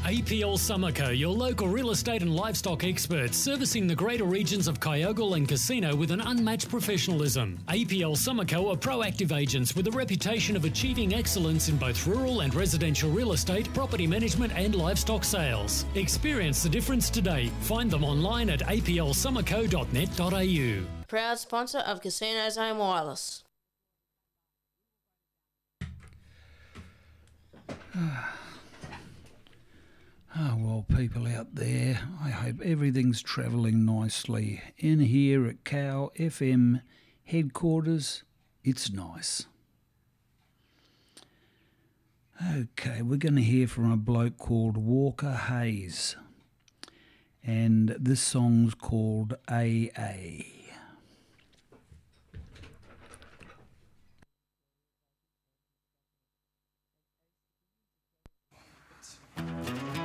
APL Summerco, your local real estate and livestock experts, servicing the greater regions of Kyogle and Casino with an unmatched professionalism. APL Summerco are proactive agents with a reputation of achieving excellence in both rural and residential real estate, property management and livestock sales. Experience the difference today. Find them online at aplsummerco.net.au. Proud sponsor of Casino Zone Wireless. Well, people out there, I hope everything's travelling nicely. In here at Cow FM headquarters, it's nice. Okay, we're going to hear from a bloke called Walker Hayes, and this song's called AA.